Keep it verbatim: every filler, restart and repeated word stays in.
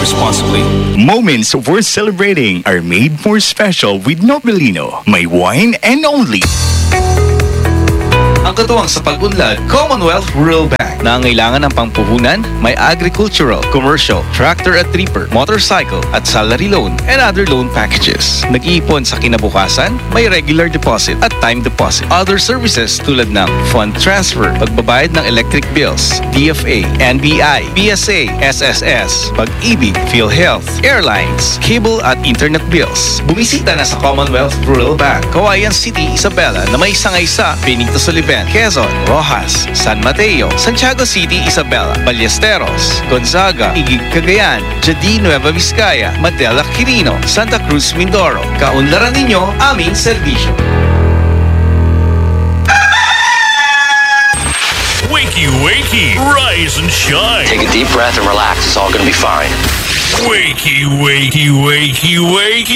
responsibly. Moments worth celebrating are made more special with Nobilino. May wine and only. Ang katuwang sa pag-unlad, Commonwealth Rural Bank. Nangangailangan ng pampuhunan, may agricultural, commercial, tractor at reaper, motorcycle at salary loan and other loan packages. Nag-iipon sa kinabukasan, may regular deposit at time deposit. Other services tulad ng fund transfer, pagbabayad ng electric bills, D F A, N B I, B S A, S S S, Pag-ibig, PhilHealth, airlines, cable at internet bills. Bumisita na sa Commonwealth Rural Bank, Cauayan City, Isabela na may sangay sa Benito Soliven, Quezon, Rojas, San Mateo, Santiago City, Isabela, Ballesteros, Gonzaga, Igig, Cagayan, Jadi, Nueva Vizcaya, Madela, Quirino, Santa Cruz, Mindoro. Kaunlaran ninyo aming serbisyo. Wakey, wakey, rise and shine. Take a deep breath and relax. It's all going to be fine. Wakey, wakey, wakey, wakey.